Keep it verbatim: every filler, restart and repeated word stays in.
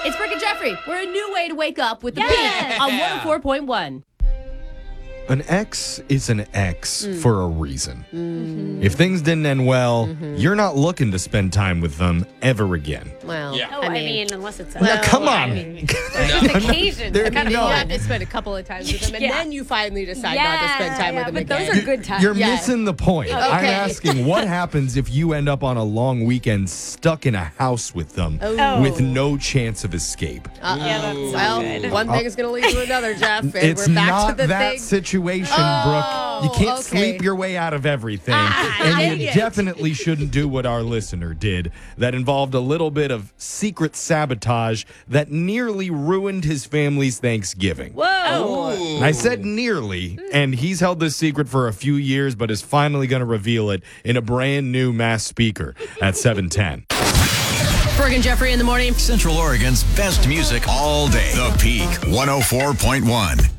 It's Brooke and Jeffrey. We're a new way to wake up with the Yes. Peak on one oh four point one. An ex is an ex Mm. for a reason. Mm-hmm. If things didn't end well, you're not looking to spend time with them ever again. Well, Yeah. Oh, I I mean, mean, unless it's a now, come I on. mean, just occasion. There- kind of no. you fun. have to spend a couple of times with them, and Yeah. then you finally decide not to spend time Yeah, with them but again. those are good times. You're Yeah. missing the point. I'm Okay. asking what happens if you end up on a long weekend stuck in a house with them Oh. with no chance of escape. Uh-oh. Yeah, that's not well, good. one thing is going to lead to another, Jeff. And It's we're back not to the that thing. situation, Oh, Brooke. You can't okay. sleep your way out of everything. Ah, and dang you it. definitely shouldn't do what our listener did. That involved a little bit of secret sabotage that nearly ruined his family's Thanksgiving. Whoa. I said nearly, and he's held this secret for a few years, but is finally going to reveal it in a brand new mass speaker at seven ten. Brooke and Jeffrey in the morning. Central Oregon's best music all day. The Peak one oh four point one.